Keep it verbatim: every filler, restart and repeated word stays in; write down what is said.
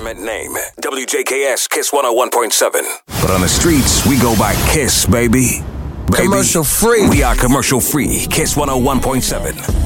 government name. W J K S Kiss one oh one point seven. But on the streets, we go by Kiss, baby. Baby. Commercial free. We are commercial free. Kiss one oh one point seven.